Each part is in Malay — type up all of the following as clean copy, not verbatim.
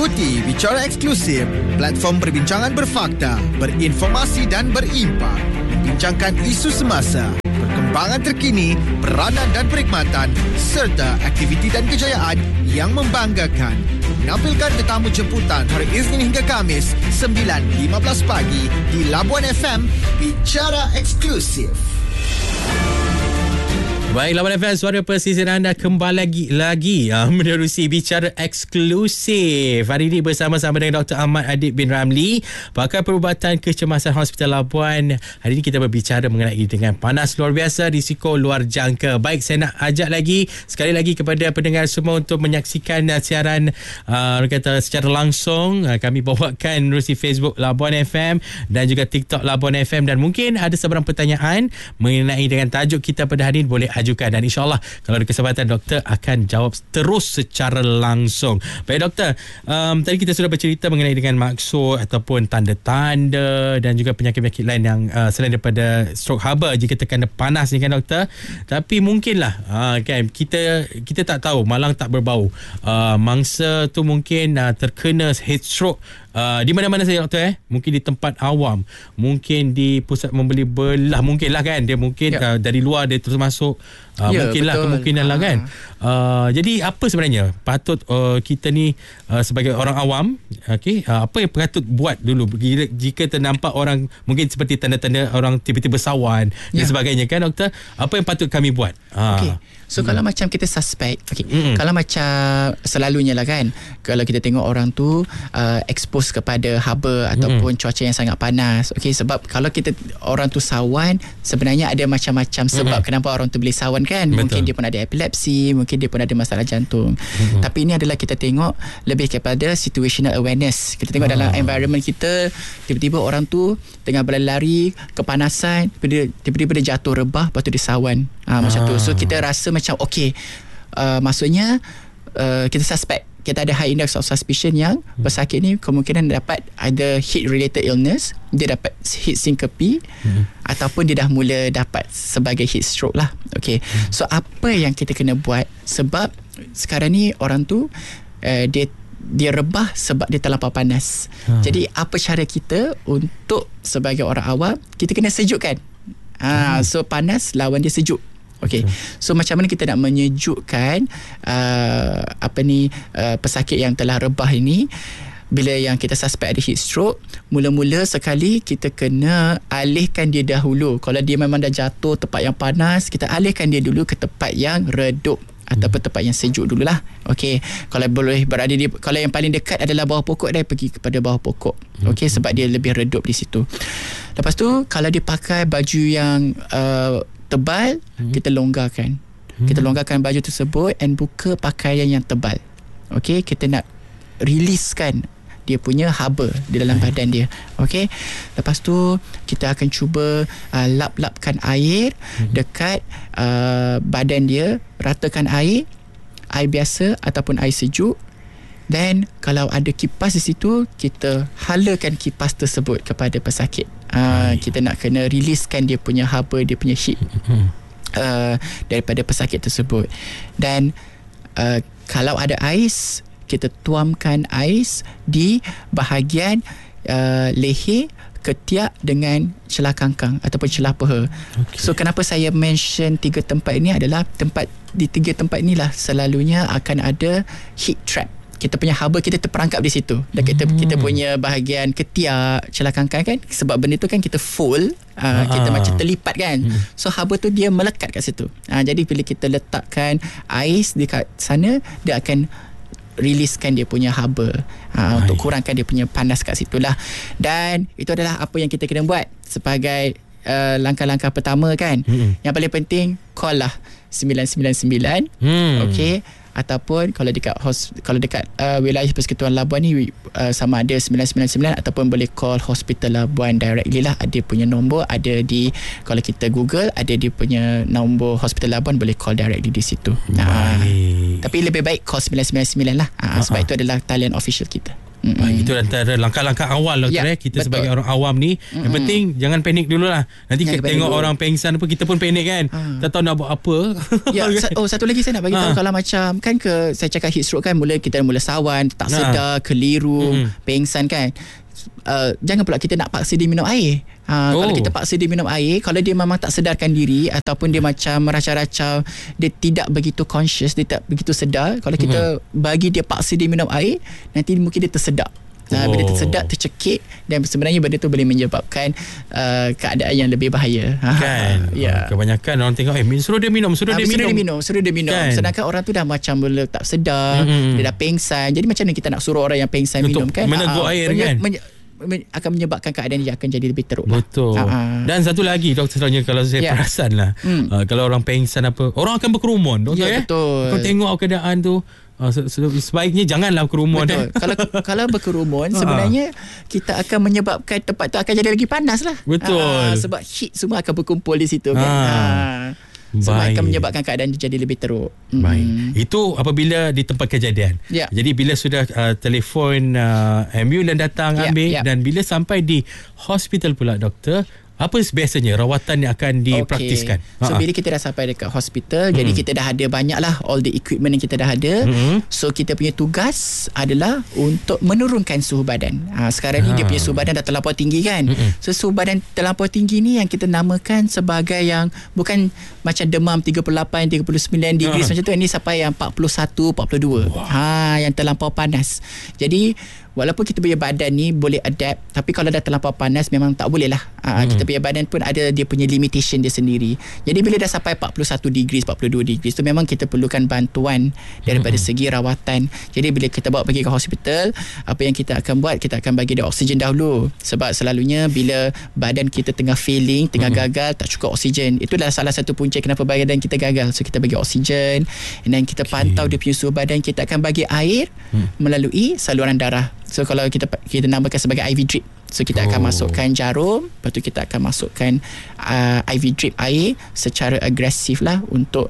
Ikuti Bicara Eksklusif, platform perbincangan berfakta, berinformasi dan berimpak. Bincangkan isu semasa, perkembangan terkini, peranan dan perkhidmatan serta aktiviti dan kejayaan yang membanggakan. Menampilkan tetamu jemputan hari Isnin hingga Khamis 9.15 pagi di Labuan FM. Bicara Eksklusif. Baik, Labuan FM, suara pesisir anda kembali lagi menerusi Bicara Eksklusif. Hari ini bersama-sama dengan Dr. Ahmad Adib bin Ramli, pakar perubatan kecemasan Hospital Labuan. Hari ini kita berbicara mengenai dengan panas luar biasa, risiko luar jangka. Baik, saya nak ajak sekali lagi kepada pendengar semua untuk menyaksikan siaran secara langsung. Kami bawakan menerusi Facebook Labuan FM dan juga TikTok Labuan FM, dan mungkin ada sebarang pertanyaan mengenai dengan tajuk kita pada hari ini, boleh ajukan, dan insyaAllah kalau ada kesempatan doktor akan jawab terus secara langsung. Baik doktor, tadi kita sudah bercerita mengenai dengan maksud ataupun tanda-tanda dan juga penyakit-penyakit lain yang selain daripada stroke haba jika terkena panas ni kan doktor. Tapi mungkinlah kan kita tak tahu, malang tak berbau. Mangsa tu mungkin terkena heat stroke di mana-mana saja doktor, mungkin di tempat awam, mungkin di pusat membeli belah, mungkinlah kan dia mungkin dari luar dia terus masuk, mungkinlah betul. Kemungkinan lah kan. Jadi apa sebenarnya patut kita ni sebagai orang awam, apa yang patut buat dulu jika ternampak orang mungkin seperti tanda-tanda orang tiba-tiba sawan dan sebagainya kan doktor, apa yang patut kami buat? So kalau macam kita suspect, kalau macam selalunya lah kan, kalau kita tengok orang tu expose kepada haba ataupun cuaca yang sangat panas, sebab kalau kita orang tu sawan, sebenarnya ada macam-macam sebab kenapa orang tu boleh sawan kan. Betul. Mungkin dia pun ada epilepsi, mungkin dia pun ada masalah jantung. Tapi ini adalah kita tengok lebih kepada situational awareness. Kita tengok dalam environment kita, tiba-tiba orang tu tengah berlari, kepanasan, tiba-tiba dia jatuh rebah, lepas tu dia sawan. Macam tu. So kita rasa macam maksudnya kita suspect, kita ada high index of suspicion yang pesakit ni kemungkinan dapat ada heat related illness, dia dapat heat syncope, ataupun dia dah mula dapat sebagai heat stroke lah. So apa yang kita kena buat, sebab sekarang ni orang tu dia rebah sebab dia terlampau panas. Jadi apa cara kita untuk sebagai orang awam, kita kena sejukkan. So panas lawan dia sejuk. So macam mana kita nak menyejukkan pesakit yang telah rebah ini bila yang kita suspect ada heat stroke? Mula-mula sekali kita kena alihkan dia dahulu. Kalau dia memang dah jatuh tempat yang panas, kita alihkan dia dulu ke tempat yang redup ataupun tempat yang sejuk dululah. Kalau boleh berada di, kalau yang paling dekat adalah bawah pokok, dia pergi kepada bawah pokok. Sebab dia lebih redup di situ. Lepas tu kalau dia pakai baju yang tebal, kita longgarkan. Kita longgarkan baju tersebut and buka pakaian yang tebal. Kita nak releasekan dia punya haba di dalam badan dia. Lepas tu kita akan cuba lap-lapkan air dekat badan dia, ratakan air biasa ataupun air sejuk. Dan kalau ada kipas di situ, kita halakan kipas tersebut kepada pesakit. Kita nak kena releasekan dia punya haba, dia punya heat daripada pesakit tersebut. Dan kalau ada ais, kita tuamkan ais di bahagian leher, ketiak dengan celah kangkang ataupun celah peha. So kenapa saya mention 3 tempat ini adalah di 3 tempat inilah selalunya akan ada heat trap. Kita punya haba kita terperangkap di situ. Dan kita punya bahagian ketiak, celah kangkang kan, sebab benda tu kan kita fold, kita macam terlipat kan. So haba tu dia melekat kat situ. Jadi bila kita letakkan ais dekat sana, dia akan releasekan dia punya haba untuk kurangkan dia punya panas kat situlah. Dan itu adalah apa yang kita kena buat sebagai langkah-langkah pertama kan. Yang paling penting, call lah 999. Ataupun kalau dekat wilayah Persekutuan Labuan ni, sama ada 999 ataupun boleh call Hospital Labuan directly lah. Ada punya nombor, ada di, kalau kita Google ada dia punya nombor Hospital Labuan, boleh call directly di situ. Tapi lebih baik call 999 lah, sebab itu adalah talian official kita. Baik, itu antara langkah-langkah awal doktor. Kita betul. sebagai orang awam ni, yang penting jangan panik dululah. Nanti kita tengok orang pengsan apa, kita pun panik kan. Tak tahu nak buat apa. Ya, satu lagi saya nak bagi tahu, kalau macam kan saya cakap heat stroke kan, kita mula sawan, tak sedar, keliru, pengsan kan. Jangan pula kita nak paksa dia minum air. Kalau kita paksa dia minum air, kalau dia memang tak sedarkan diri ataupun dia macam meracau-racau, dia tidak begitu conscious, dia tak begitu sedar, kalau kita bagi dia, paksa dia minum air, nanti mungkin dia tersedak. Bila dia tersedak, tercekik, dan sebenarnya benda tu boleh menyebabkan keadaan yang lebih bahaya. Kan? Kebanyakan orang tengok suruh dia minum kan? Sedangkan orang tu dah macam mula tak sedar, dia dah pengsan. Jadi macam mana kita nak suruh orang yang pengsan untuk minum kan? meneguk air kan? Akan menyebabkan keadaan dia akan jadi lebih teruk. Betul. Dan satu lagi doktor, sebenarnya kalau saya perasan lah, kalau orang pengsan apa, orang akan berkerumun doktor. Betul. Kau tengok keadaan tu, sebaiknya janganlah berkerumun. Betul. Kalau berkerumun, sebenarnya kita akan menyebabkan tempat tu akan jadi lagi panas lah. Betul. Sebab heat semua akan berkumpul di situ kan. Sebab akan menyebabkan keadaan jadi lebih teruk. Baik. Itu apabila di tempat kejadian. Jadi bila sudah telefon ambulans datang ambil, dan bila sampai di hospital pula doktor, apa biasanya rawatan yang akan dipraktiskan? So bila kita dah sampai dekat hospital, jadi kita dah ada banyak lah all the equipment yang kita dah ada. So kita punya tugas adalah untuk menurunkan suhu badan. Sekarang ni dia punya suhu badan dah terlampau tinggi kan. So suhu badan terlampau tinggi ni yang kita namakan sebagai yang bukan macam demam 38, 39 degrees macam tu. Ini sampai yang 41, 42. Yang terlampau panas. Jadi walaupun kita punya badan ni boleh adapt, tapi kalau dah terlampau panas memang tak boleh lah. Kita punya badan pun ada dia punya limitation dia sendiri. Jadi bila dah sampai 41 degrees, 42 degrees tu memang kita perlukan bantuan daripada segi rawatan. Jadi bila kita bawa pergi ke hospital, apa yang kita akan buat, kita akan bagi dia oksigen dahulu. Sebab selalunya bila badan kita tengah failing, tengah gagal, tak cukup oksigen, itulah salah satu punca kenapa badan kita gagal. So kita bagi oksigen, dan kita pantau dia punya suhu badan. Kita akan bagi air melalui saluran darah. So kalau kita namakan sebagai IV drip. So kita akan masukkan jarum, lepas tu kita akan masukkan IV drip air secara agresif lah untuk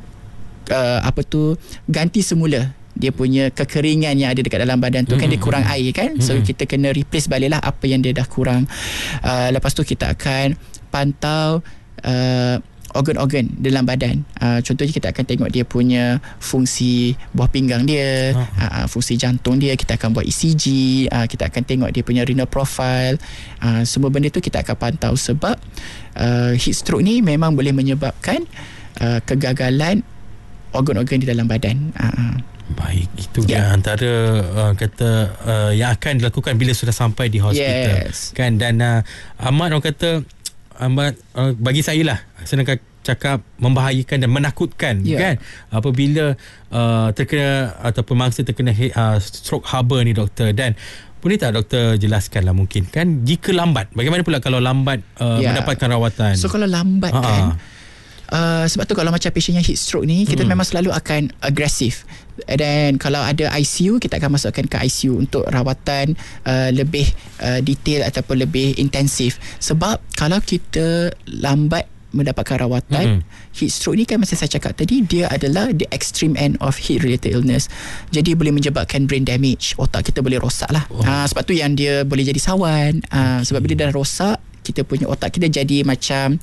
ganti semula dia punya kekeringan yang ada dekat dalam badan tu. Kan dia kurang air kan. So kita kena replace balik lah apa yang dia dah kurang. Lepas tu kita akan pantau organ-organ dalam badan. Contohnya kita akan tengok dia punya fungsi buah pinggang dia, fungsi jantung dia, kita akan buat ECG, kita akan tengok dia punya renal profile. Semua benda tu kita akan pantau sebab heat stroke ni memang boleh menyebabkan kegagalan organ-organ di dalam badan. Baik, itu dia antara yang akan dilakukan bila sudah sampai di hospital. Kan, dan amat orang kata bagi saya lah, senang cakap, membahayakan dan menakutkan kan apabila terkena ataupun mangsa terkena stroke harbor ni doktor. Dan boleh tak doktor jelaskanlah mungkin kan, jika lambat, bagaimana pula kalau lambat mendapatkan rawatan? So kalau lambat kan, sebab tu kalau macam patient yang heat stroke ni, kita memang selalu akan agresif. Dan kalau ada ICU, kita akan masukkan ke ICU untuk rawatan lebih detail ataupun lebih intensif. Sebab kalau kita lambat mendapatkan rawatan, heat stroke ni kan, macam saya cakap tadi, dia adalah the extreme end of heat related illness. Jadi boleh menyebabkan brain damage, otak kita boleh rosak lah. Sebab tu yang dia boleh jadi sawan. Sebab bila dah rosak, kita punya otak kita jadi macam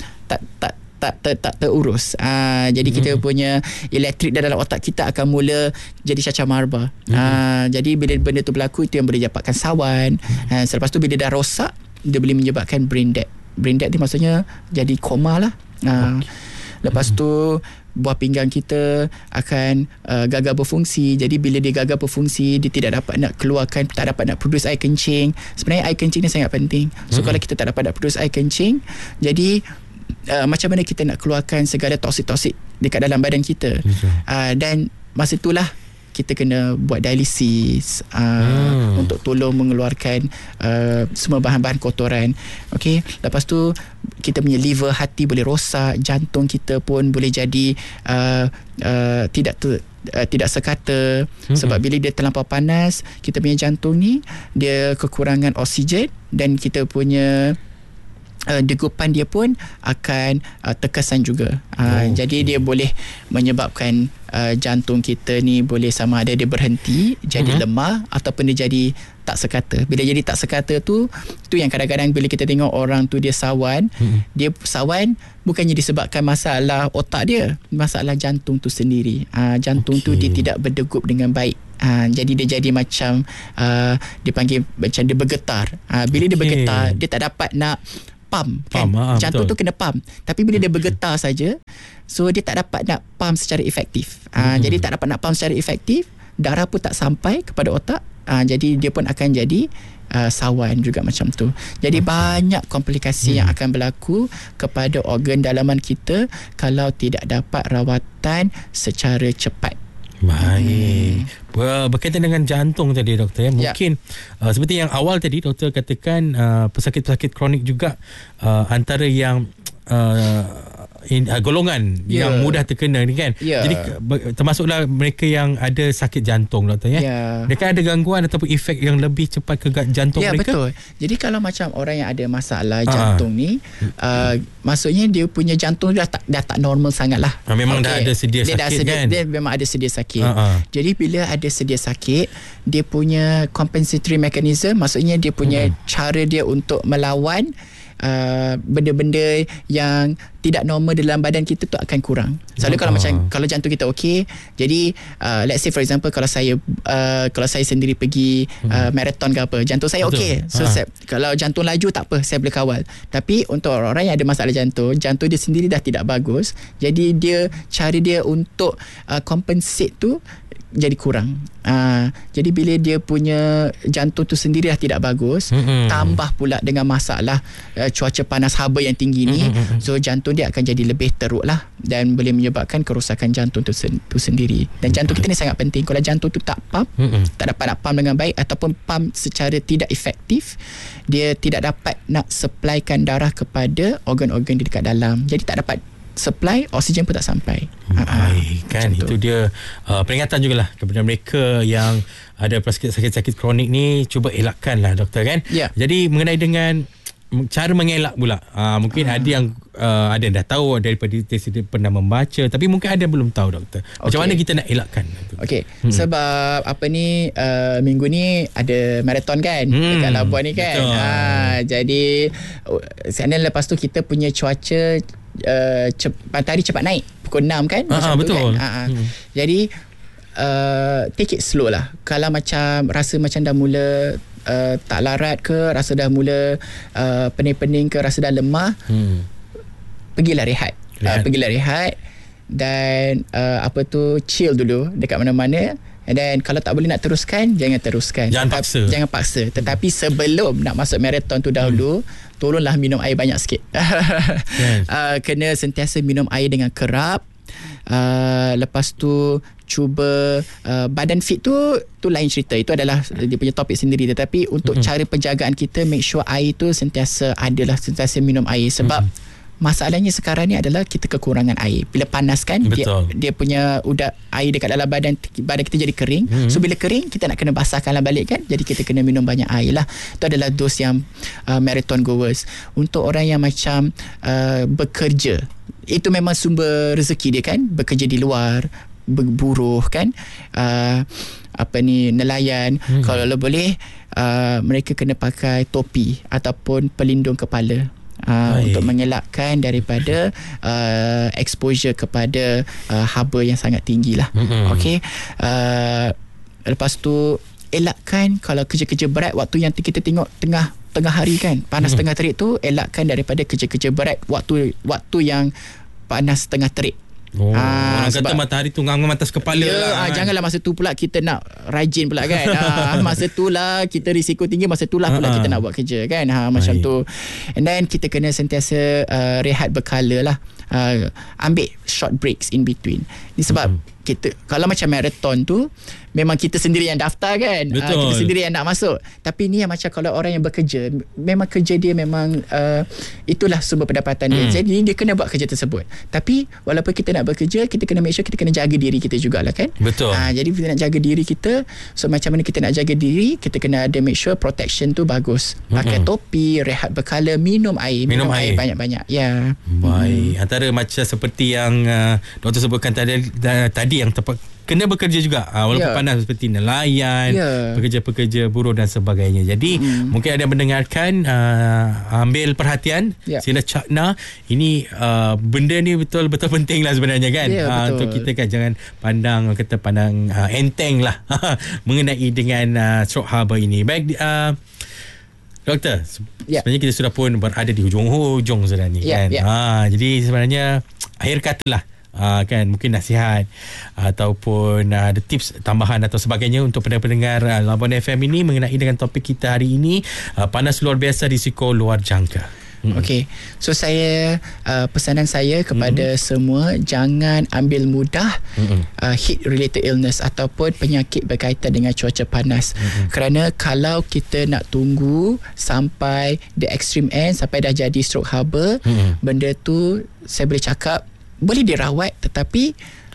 tak terurus. Jadi kita punya elektrik dalam otak kita akan mula jadi cacah marba. Jadi bila benda tu berlaku, itu yang boleh dapatkan sawan. Selepas tu bila dah rosak, dia boleh menyebabkan brain dead. Brain dead ni maksudnya jadi koma lah. Lepas tu buah pinggang kita akan gagal berfungsi. Jadi bila dia gagal berfungsi, dia tidak dapat nak keluarkan, tak dapat nak produce air kencing. Sebenarnya air kencing ni sangat penting. So kalau kita tak dapat nak produce air kencing, jadi macam mana kita nak keluarkan segala toksik-toksik dekat dalam badan kita. Dan masa itulah kita kena buat dialisis untuk tolong mengeluarkan semua bahan-bahan kotoran. Okey, lepas tu kita punya liver, hati boleh rosak, jantung kita pun boleh jadi tidak sekata. Sebab bila dia terlampau panas, kita punya jantung ni dia kekurangan oksigen, dan kita punya degupan dia pun akan terkesan juga. Jadi dia boleh menyebabkan jantung kita ni boleh sama ada dia berhenti, jadi lemah, ataupun dia jadi tak sekata. Bila jadi tak sekata tu yang kadang-kadang bila kita tengok orang tu dia sawan, dia sawan bukannya disebabkan masalah otak dia, masalah jantung tu sendiri. Jantung tu dia tidak berdegup dengan baik. Jadi dia jadi macam dia panggil macam dia bergetar. Bila dia bergetar, dia tak dapat nak pump kan? Jantung tu kena pump, tapi bila dia bergetar saja, so dia tak dapat nak pump secara efektif. Jadi tak dapat nak pump secara efektif, darah pun tak sampai kepada otak. Jadi dia pun akan jadi sawan juga macam tu. Jadi banyak komplikasi yang akan berlaku kepada organ dalaman kita kalau tidak dapat rawatan secara cepat. Baik. Berkaitan dengan jantung tadi doktor, mungkin seperti yang awal tadi doktor katakan, pesakit-pesakit kronik juga antara yang golongan yang mudah terkena ni kan. Jadi termasuklah mereka yang ada sakit jantung doktor mereka ada gangguan ataupun efek yang lebih cepat ke jantung mereka. Betul. Jadi kalau macam orang yang ada masalah jantung ni, maksudnya dia punya jantung dah tak normal sangat lah. Memang dah ada sedia sakit kan. Dia memang ada sedia sakit. Jadi bila ada sedia sakit, dia punya compensatory mechanism, maksudnya dia punya cara dia untuk melawan benda-benda yang tidak normal dalam badan kita tu akan kurang. Selalu kalau jantung kita okey, jadi let's say for example kalau saya sendiri pergi marathon ke apa, jantung saya okey. So kalau jantung laju tak apa, saya boleh kawal. Tapi untuk orang yang ada masalah jantung dia sendiri dah tidak bagus, jadi cara dia untuk compensate tu jadi kurang. Jadi bila dia punya jantung tu sendiri dah tidak bagus, tambah pula dengan masalah cuaca panas haba yang tinggi ni, so jantung dia akan jadi lebih teruk lah, dan boleh menyebabkan kerosakan jantung tu sendiri. Dan jantung kita ni sangat penting. Kalau jantung tu tak pump, tak dapat nak pump dengan baik, ataupun pump secara tidak efektif, dia tidak dapat nak supplykan darah kepada organ-organ di dekat dalam. Jadi tak dapat supply, oksigen pun tak sampai. Baik kan, itu dia peringatan jugalah kepada mereka yang ada sakit-sakit kronik ni, cuba elakkanlah doktor kan. Jadi mengenai dengan cara mengelak pula, mungkin ada yang dah tahu daripada dia pernah membaca, tapi mungkin ada belum tahu doktor. Macam mana kita nak elakkan? Sebab minggu ni ada marathon kan dekat Labuan ni kan. Jadi sana lepas tu kita punya cuaca matahari cepat naik pukul 6 kan, macam betul tu kan. Jadi take it slow lah. Kalau macam rasa macam dah mula tak larat ke, rasa dah mula pening-pening ke, rasa dah lemah, pergilah rehat. Pergilah rehat dan chill dulu dekat mana-mana. And then kalau tak boleh nak teruskan, jangan teruskan. Jangan paksa. Tetapi sebelum nak masuk marathon tu dahulu, tolonglah minum air banyak sikit. Kena sentiasa minum air dengan kerap. Lepas tu cuba badan fit tu lain cerita. Itu adalah dia punya topik sendiri. Tetapi untuk cara penjagaan kita, make sure air tu sentiasa minum air. Sebab masalahnya sekarang ni adalah kita kekurangan air. Bila panas kan, dia punya air dekat dalam badan kita jadi kering. So bila kering, kita nak kena basahkanlah balik kan. Jadi kita kena minum banyak air lah. Itu adalah dos yang marathon goers. Untuk orang yang macam bekerja, itu memang sumber rezeki dia kan, bekerja di luar, berburuh kan, nelayan. Kalau boleh mereka kena pakai topi ataupun pelindung kepala. Untuk mengelakkan daripada exposure kepada haba yang sangat tinggi lah. Lepas tu elakkan kalau kerja-kerja berat waktu yang kita tengok tengah hari kan, panas tengah terik tu, elakkan daripada kerja-kerja berat waktu yang panas tengah terik. Orang kata matahari tu ngangang atas kepala lah, kan? Janganlah masa tu pula kita nak rajin pula kan. Masa tu lah kita risiko tinggi, masa tu lah pula kita nak buat kerja kan. Macam tu. And then kita kena sentiasa rehat berkala lah. Ambil short breaks in between. Ni sebab kita kalau macam marathon tu memang kita sendiri yang daftar kan. Kita sendiri yang nak masuk. Tapi ni yang macam kalau orang yang bekerja, memang kerja dia memang itulah sumber pendapatan dia. Jadi dia kena buat kerja tersebut. Tapi walaupun kita nak bekerja, kita kena make sure kita kena jaga diri kita jugalah kan. Betul. Jadi kita nak jaga diri kita. So macam mana kita nak jaga diri, kita kena ada make sure protection tu bagus. Pakai topi, rehat berkala, minum air banyak-banyak. Ya. Baik. Antara macam seperti yang doktor sebutkan tadi yang kena bekerja juga walaupun panas, seperti nelayan, pekerja-pekerja buruh dan sebagainya. Jadi mungkin ada yang mendengarkan, ambil perhatian, sila cakna. Ini benda ni betul-betul penting lah sebenarnya kan. Untuk kita kan jangan pandang enteng lah mengenai dengan stroke harbor ini. Baik, doktor, sebenarnya kita sudah pun berada di hujung-hujung sudah ni kan. Jadi sebenarnya akhir katalah, kan mungkin nasihat ataupun ada tips tambahan atau sebagainya untuk pendengar Labuan FM ini mengenai dengan topik kita hari ini, panas luar biasa risiko luar jangka. Okey. So saya pesanan saya kepada semua, jangan ambil mudah heat related illness ataupun penyakit berkaitan dengan cuaca panas. Kerana kalau kita nak tunggu sampai the extreme end, sampai dah jadi stroke harbor, benda tu saya boleh cakap boleh dirawat, tetapi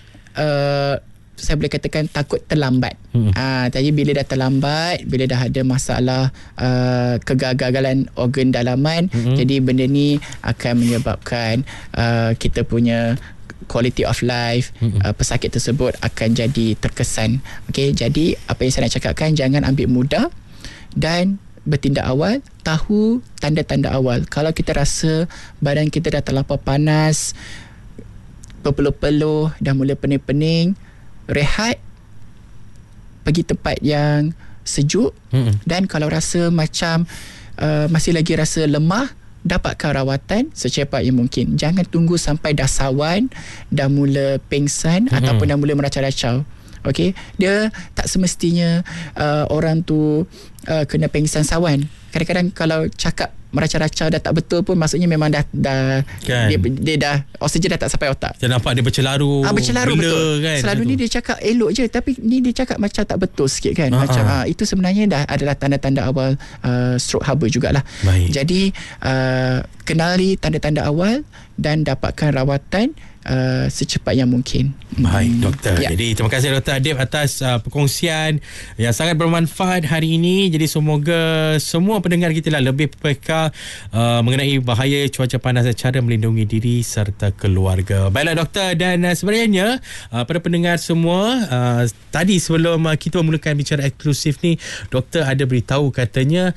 saya boleh katakan takut terlambat. Tapi bila dah terlambat, bila dah ada masalah kegagalan organ dalaman, jadi benda ni akan menyebabkan kita punya quality of life, pesakit tersebut akan jadi terkesan. Okey, jadi apa yang saya nak cakapkan, jangan ambil mudah dan bertindak awal, tahu tanda-tanda awal. Kalau kita rasa badan kita dah terlampau panas, berpeluh-peluh, dah mula pening-pening, rehat, pergi tempat yang sejuk, dan kalau rasa macam masih lagi rasa lemah, dapatkan rawatan secepat yang mungkin. Jangan tunggu sampai dah sawan, dah mula pengsan ataupun dah mula meracau-racau. Okey, dia tak semestinya orang tu kena pengsan sawan. Kadang-kadang kalau cakap meracau-racau dah tak betul pun, maksudnya memang dah kan. dia dah oksigen dah tak sampai otak. Dia nampak dia bercelaru betul kan. Selalu ni dia cakap elok je, tapi ni dia cakap macam tak betul sikit kan. Macam itu sebenarnya dah adalah tanda-tanda awal stroke harbor jugalah. Jadi kenali tanda-tanda awal dan dapatkan rawatan secepat yang mungkin. Baik doktor. Jadi terima kasih Dr. Adib atas perkongsian yang sangat bermanfaat hari ini. Jadi semoga semua pendengar kita lah lebih peka mengenai bahaya cuaca panas dan cara melindungi diri serta keluarga. Baiklah doktor, dan sebenarnya para pendengar semua, tadi sebelum kita memulakan bicara eksklusif ni, doktor ada beritahu katanya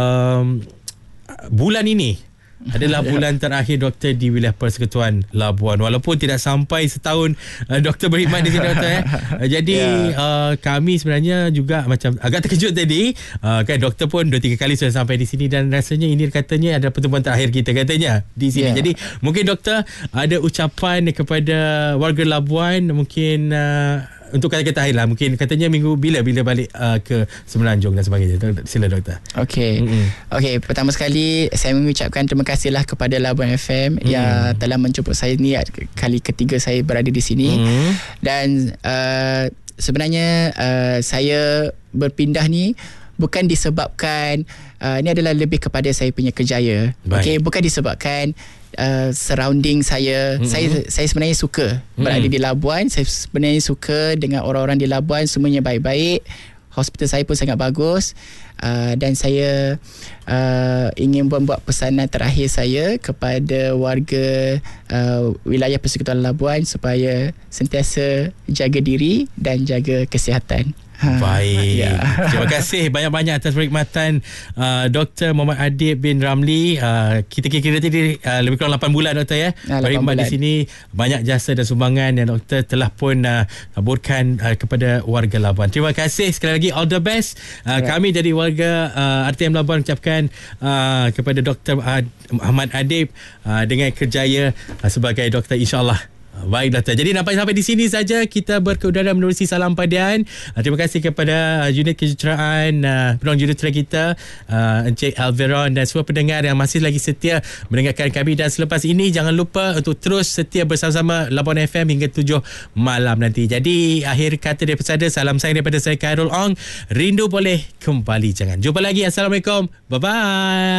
bulan ini adalah bulan terakhir doktor di wilayah Persekutuan Labuan. Walaupun tidak sampai setahun doktor berkhidmat di sini doktor. Jadi kami sebenarnya juga macam agak terkejut tadi. Kan doktor pun 2-3 kali sudah sampai di sini, dan rasanya ini katanya adalah pertemuan terakhir kita katanya di sini. Jadi mungkin doktor ada ucapan kepada warga Labuan, mungkin untuk kata-kata akhir lah, mungkin katanya minggu bila balik ke Semenanjung dan sebagainya. Sila doktor. Okey. Pertama sekali saya mengucapkan terima kasihlah kepada Labuan FM yang telah menjemput saya ni kali ketiga saya berada di sini. Dan sebenarnya saya berpindah ni bukan disebabkan ini adalah lebih kepada saya punya kerjaya. Okey, bukan disebabkan surrounding saya. Saya sebenarnya suka berada di Labuan. Saya sebenarnya suka dengan orang-orang di Labuan, semuanya baik-baik. Hospital saya pun sangat bagus. Dan saya ingin buat pesanan terakhir saya kepada warga wilayah Persekutuan Labuan supaya sentiasa jaga diri dan jaga kesihatan. Baik. Terima kasih banyak-banyak atas perkhidmatan Dr. Muhammad Adib bin Ramli. Kita kira tadi lebih kurang 8 bulan doktor ya. Berkhidmat di sini, banyak jasa dan sumbangan yang doktor telah pun taburkan kepada warga Labuan. Terima kasih sekali lagi, all the best. Kami dari warga RTM Labuan ucapkan kepada Dr. Muhammad Adib dengan kerjaya sebagai doktor, insya-Allah Baik doktor. Jadi sampai di sini saja kita berkeudara menerusi Salam Padian. Terima kasih kepada unit kejuruteraan penolong jurutera kita Encik Alveron dan semua pendengar yang masih lagi setia mendengarkan kami, dan selepas ini jangan lupa untuk terus setia bersama-sama Labuan FM hingga 7 malam nanti. Jadi akhir kata daripada saya, salam sayang daripada saya Khairul Ong. Rindu boleh, kembali jangan. Jumpa lagi. Assalamualaikum. Bye bye.